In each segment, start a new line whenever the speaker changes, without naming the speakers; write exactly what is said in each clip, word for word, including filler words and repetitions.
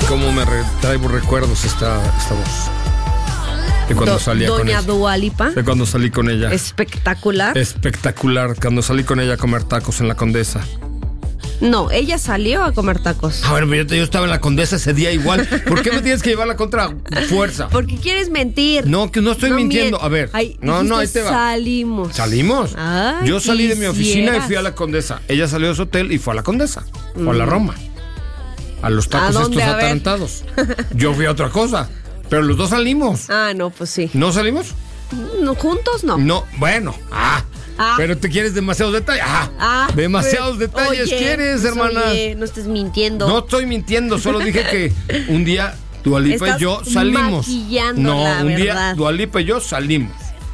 cómo me re- traigo recuerdos esta, esta voz. De cuando
Do-
salía con
Doña
ella.
Dua Lipa.
De cuando salí con ella.
Espectacular.
Espectacular. Cuando salí con ella a comer tacos en la Condesa.
No, ella salió a comer tacos.
Ah, bueno, pero yo, yo estaba en la Condesa ese día igual. ¿Por qué me tienes que llevar la contra fuerza?
Porque quieres mentir.
No, que no estoy
No
mintiendo.
mien-
A ver.
Ay,
no, no, ahí
dijiste,
te va.
Salimos.
¿Salimos?
Ay,
yo salí de mi oficina y
quisieras.
fui a la Condesa. Ella salió de su hotel y fue a la Condesa. Mm. O a la Roma. A los tacos
¿A dónde?
estos
A ver.
atarantados. Yo fui a otra cosa. Pero los dos salimos.
Ah, no, pues sí.
¿No salimos?
No, juntos no.
No, bueno. Ah.
Ah.
Pero te quieres demasiados detalles. Ah.
Ah,
demasiados
pero-
detalles
oye,
quieres,
pues,
hermana.
Oye, no estés mintiendo.
No estoy mintiendo, solo dije que un día Dua Lipa y
Estás
yo salimos.
maquillando
No,
la
un día
verdad.
Dua Lipa y yo salimos.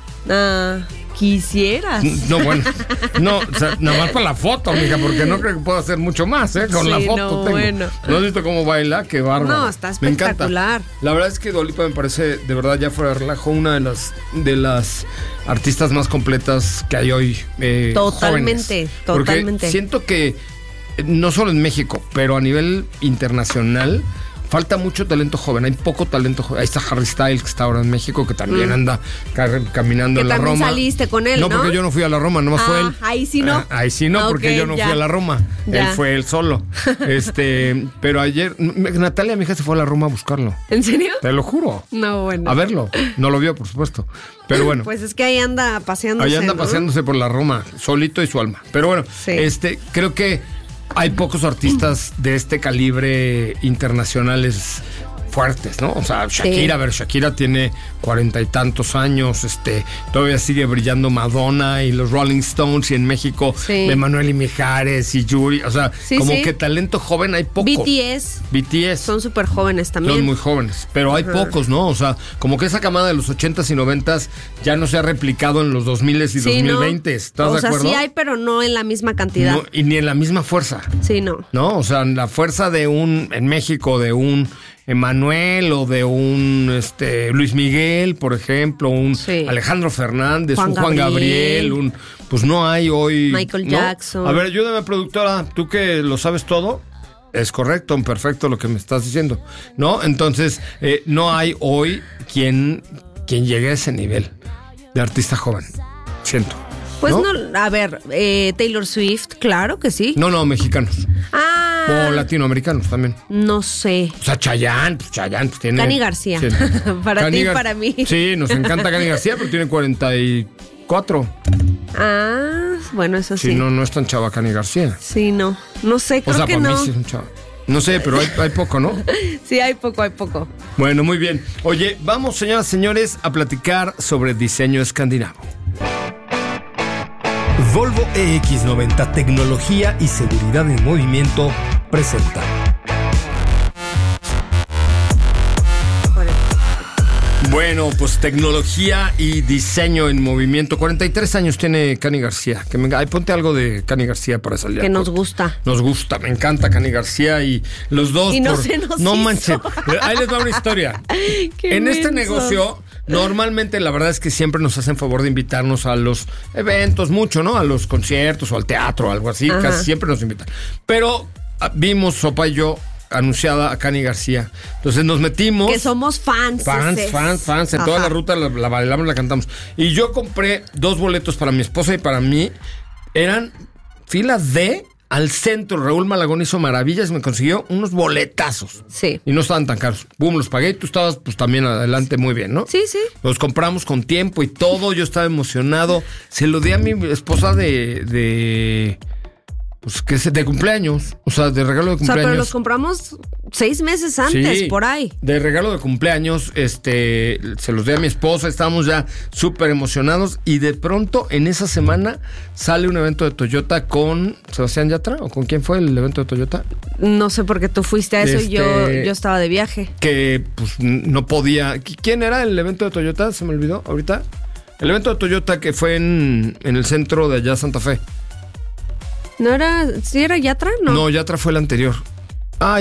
Ah, quisieras.
No, bueno, no, o sea, nada más para la foto, mija, porque no creo que pueda hacer mucho más, ¿eh? Con
Sí,
la foto
no,
tengo.
bueno.
¿No has visto cómo baila? Qué bárbaro.
No, está
Me encanta.
espectacular.
La verdad es que Dua Lipa me parece, de verdad, ya fuera de relajo, una de las de las artistas más completas que hay hoy. Eh,
Totalmente,
jóvenes. Porque
totalmente.
siento que eh, no solo en México, pero a nivel internacional falta mucho talento joven, hay poco talento joven. Ahí está Harry Styles, que está ahora en México, que también mm. anda ca- caminando
que
en la
también
Roma.
saliste con él, ¿no?
No, porque yo no fui a la Roma, nomás
ah,
fue él.
Ahí sí no.
Ah, ahí sí no,
ah,
porque
okay,
yo no
ya.
fui a la Roma.
Ya.
Él fue él solo. Este, pero ayer, Natalia, mi hija, se fue a la Roma a buscarlo.
¿En serio?
Te lo juro.
No, bueno.
A verlo. No lo vio, por supuesto. Pero bueno.
Pues es que ahí anda paseándose.
Ahí anda
¿no?
paseándose por la Roma, solito y su alma. Pero bueno,
Sí.
este, creo que hay pocos artistas de este calibre internacionales fuertes, ¿no? O sea, Shakira,
Sí.
a ver, Shakira tiene cuarenta y tantos años, este, todavía sigue brillando Madonna y los Rolling Stones, y en México
Sí.
de Manuel y Mijares y Yuri, o sea,
Sí,
como
sí.
que talento joven hay poco.
B T S.
B T S.
Son súper jóvenes también.
Son muy jóvenes, pero hay
Ajá.
pocos, ¿no? O sea, como que esa camada de los ochentas y noventas ya no se ha replicado en los dos miles y
Sí,
dos mil veinte. ¿Estás
o
de
sea,
acuerdo?
sí hay, pero no en la misma cantidad.
No, y ni en la misma fuerza,
Sí, no.
¿no? O sea, la fuerza de un, en México, de un Emanuel o de un este Luis Miguel, por ejemplo, un
Sí.
Alejandro Fernández,
Juan
un Juan
Gabriel.
Gabriel, un pues no hay hoy.
Michael
¿no?
Jackson.
A ver, ayúdame, productora, tú que lo sabes todo. Es correcto, perfecto lo que me estás diciendo, ¿no? Entonces, eh, no hay hoy quien, quien llegue a ese nivel de artista joven, siento.
Pues
¿no?
no, a ver, eh, Taylor Swift, claro que sí.
No, no, mexicanos.
Ah.
O latinoamericanos también.
No sé.
O sea, Chayanne, pues Chayanne pues, tiene...
Cani García.
Sí.
Para
Cani
ti y
Gar-
para mí.
Sí, nos encanta Cani García, pero tiene cuarenta y cuatro.
Ah, bueno, eso sí.
Sí, no, no es tan chava Cani García.
Sí, no. No sé,
O
creo
sea,
que
para
no.
mí sí es un chava. No sé, pero hay, hay poco, ¿no?
Sí, hay poco, hay poco.
Bueno, muy bien. Oye, vamos, señoras y señores, a platicar sobre diseño escandinavo. Volvo E X noventa, tecnología y seguridad en movimiento, presenta. Bueno, pues tecnología y diseño en movimiento. cuarenta y tres años tiene Cani García. Que me, ay, ponte algo de Cani García para salir.
Que nos gusta.
Nos gusta, me encanta Cani García y los dos.
Y no
por,
se nos
No
hizo.
manches. Ahí les va una historia.
Qué
En este
mensos.
negocio, normalmente la verdad es que siempre nos hacen favor de invitarnos a los eventos, mucho, ¿no? A los conciertos o al teatro o algo así.
Ajá.
Casi siempre nos invitan. Pero ah, vimos, Sopa y yo, anunciada a Cani García. Entonces nos metimos.
Que somos fans.
Fans,
ese.
fans, fans. En
Ajá.
toda la ruta la, la bailamos, la cantamos. Y yo compré dos boletos para mi esposa y para mí. Eran filas de al centro. Raúl Malagón hizo maravillas y me consiguió unos boletazos.
Sí.
Y no estaban tan caros. Boom, los pagué y tú estabas pues también adelante muy bien, ¿no?
Sí, sí.
Los compramos con tiempo y todo. Yo estaba emocionado. Se lo di a mi esposa de... de pues que es de cumpleaños. O sea, de regalo de
O sea,
cumpleaños.
pero los compramos seis meses antes,
Sí,
por ahí.
de regalo de cumpleaños, este, se los di a mi esposa, estábamos ya súper emocionados y de pronto en esa semana sale un evento de Toyota con Sebastián Yatra, ¿o con quién fue el evento de Toyota?
No sé por qué tú fuiste a eso y yo,
Este-
yo estaba de viaje.
Que pues no podía. ¿Quién era el evento de Toyota? Se me olvidó ahorita. El evento de Toyota que fue en, en el centro de allá Santa Fe.
¿No era, sí era Yatra? No.
No, Yatra fue el anterior. Ay,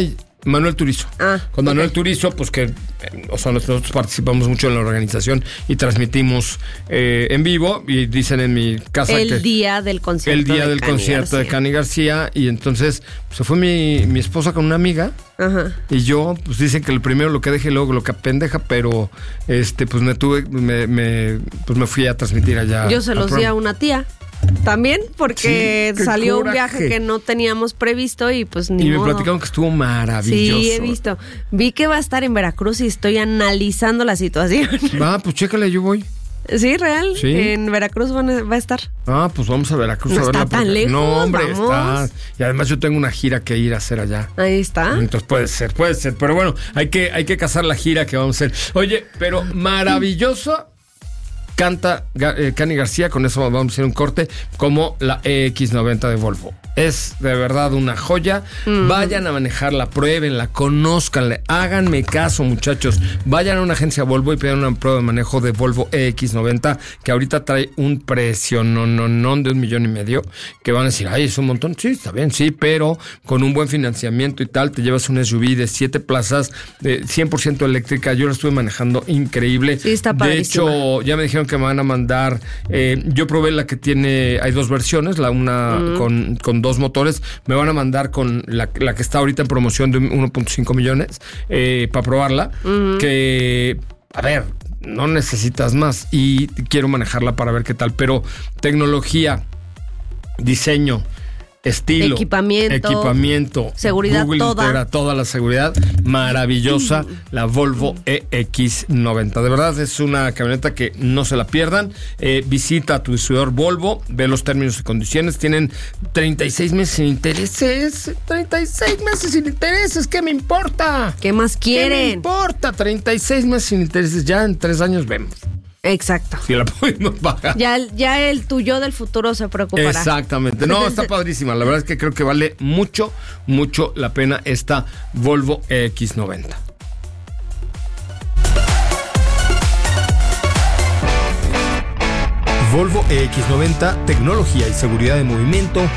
Manuel Turizo.
Ah,
Con Manuel
ok.
Turizo, pues que, eh, o sea, nosotros participamos mucho en la organización y transmitimos eh, en vivo, y dicen en mi casa
El
que
día del concierto.
el día
de
del
Cani
concierto de
García.
Cani García, y entonces pues, se fue mi, mi esposa con una amiga.
Ajá.
Y yo, pues dicen que el primero lo que deje, luego lo que apendeja, pero este, pues me tuve, me, me, pues me fui a transmitir allá.
Yo se
al
los di a
programa.
una tía. También, porque
Sí, qué
salió un
coraje.
viaje que no teníamos previsto y pues ni
Y me
modo.
platicaron que estuvo maravilloso.
Sí, he visto. Vi que va a estar en Veracruz y estoy analizando la situación.
Va, pues chécale, yo voy.
Sí, real.
Sí.
En Veracruz van a- va a estar.
Ah, pues vamos a Veracruz
No
a verla.
está tan
porque-
lejos,
No, hombre,
vamos.
está. Y además yo tengo una gira que ir a hacer allá.
Ahí está.
Entonces puede ser, puede ser. Pero bueno, hay que, hay que cazar la gira que vamos a hacer. Oye, pero maravilloso canta Ga- eh, Cani García, con eso vamos a hacer un corte, como la E X noventa de Volvo. Es de verdad una joya. Mm. Vayan a manejarla, pruébenla, conózcanla, háganme caso, muchachos. Vayan a una agencia Volvo y pidan una prueba de manejo de Volvo E X noventa, que ahorita trae un precio no, no, no de un millón y medio, que van a decir, ay, es un montón. Sí, está bien, sí, pero con un buen financiamiento y tal, te llevas un S U V de siete plazas, de cien por ciento eléctrica. Yo la estuve manejando increíble.
Sí, está
De
padrísima.
hecho, ya me dijeron que me van a mandar, eh, yo probé la que tiene, hay dos versiones, la una mm. con, con dos motores, me van a mandar con la, la que está ahorita en promoción de uno punto cinco millones eh, para probarla, mm. que, a ver, no necesitas más y quiero manejarla para ver qué tal, pero tecnología, diseño, estilo,
equipamiento,
equipamiento,
seguridad,
Google
toda.
integra toda la seguridad, maravillosa, la Volvo E X noventa. De verdad es una camioneta que no se la pierdan. Eh, visita a tu distribuidor Volvo, ve los términos y condiciones. Tienen treinta y seis meses sin intereses. treinta y seis meses sin intereses, ¿qué me importa?
¿Qué más quieren?
¿Qué me importa? treinta y seis meses sin intereses, ya en tres años vemos.
Exacto.
Si la podemos pagar.
Ya, ya el tuyo del futuro se preocupará.
Exactamente. No, está padrísima. La verdad es que creo que vale mucho, mucho la pena esta Volvo E X noventa.
Volvo E X noventa, tecnología y seguridad de movimiento